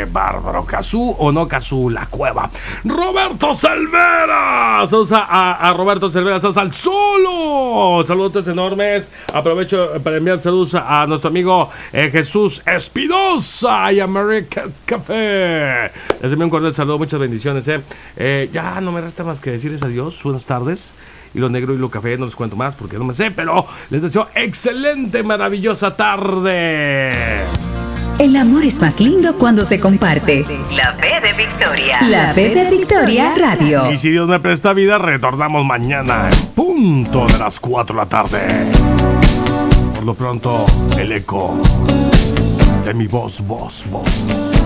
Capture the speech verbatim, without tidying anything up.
bárbaro. Cazú o no Cazú, la cueva. Roberto Cervera. Saludos a, a Roberto Cervera, saludos al Solo. Saludos enormes. Aprovecho para enviar saludos a nuestro amigo eh, Jesús Espinosa y American Café. Les envío un cordial saludo, muchas bendiciones. Eh. Eh, ya no me resta más que decirles adiós, buenas tardes. Y lo negro y lo café no les cuento más porque no me sé, pero les deseo excelente, maravillosa tarde. El amor es más lindo cuando se comparte. La P de Victoria. La P de Victoria Radio. Y si Dios me presta vida, retornamos mañana en punto de las cuatro de la tarde. Por lo pronto, el eco de mi voz, voz, voz.